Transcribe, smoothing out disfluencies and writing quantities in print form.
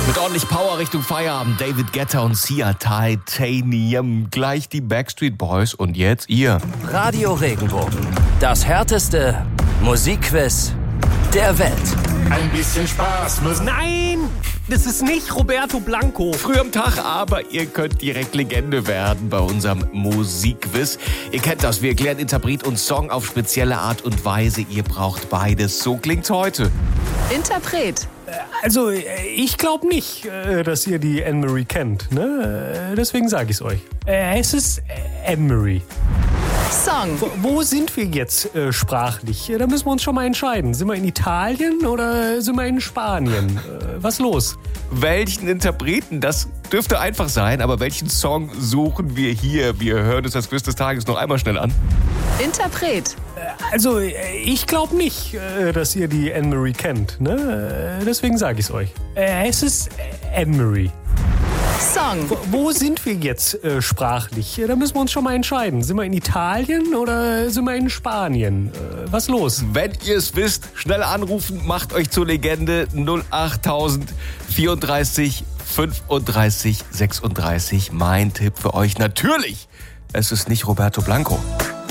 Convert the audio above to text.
Mit ordentlich Power Richtung Feierabend. David Guetta und Sia Titanium. Gleich die Backstreet Boys und jetzt ihr. Radio Regenbogen. Das härteste Musikquiz der Welt. Ein bisschen Spaß muss. Nein, das ist nicht Roberto Blanco. Früh am Tag, aber ihr könnt direkt Legende werden bei unserem Musikquiz. Ihr kennt das, wir erklären Interpret und Song auf spezielle Art und Weise. Ihr braucht beides. So klingt's heute. Interpret. Also, ich glaube nicht, dass ihr die Anne-Marie kennt. Ne? Deswegen sage ich es euch. Es ist Anne-Marie. Song. Wo sind wir jetzt sprachlich? Da müssen wir uns schon mal entscheiden. Sind wir in Italien oder sind wir in Spanien? Was los? Welchen Interpreten? Das dürfte einfach sein, aber welchen Song suchen wir hier? Wir hören uns das Quiz des Tages noch einmal schnell an. Interpret. Also, ich glaube nicht, dass ihr die Anne-Marie kennt. Ne? Deswegen sage ich es euch. Es ist Anne-Marie. Song. Wo sind wir jetzt sprachlich? Da müssen wir uns schon mal entscheiden. Sind wir in Italien oder sind wir in Spanien? Was los? Wenn ihr es wisst, schnell anrufen, macht euch zur Legende 08000 34 35 36. Mein Tipp für euch natürlich, es ist nicht Roberto Blanco.